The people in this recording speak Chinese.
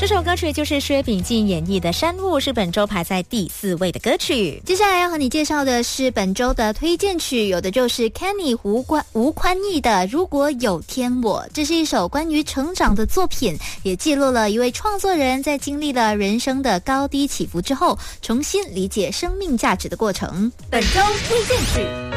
这首歌曲就是薛秉静演绎的《山雾》，是本周排在第4位的歌曲。 接下来要和你介绍的是本周的推荐曲，有的就是 Kenny 吴宽义的《如果有天我》。这是一首关于成长的作品，也记录了一位创作人在经历了人生的高低起伏之后，重新理解生命价值的过程。 本周推荐曲。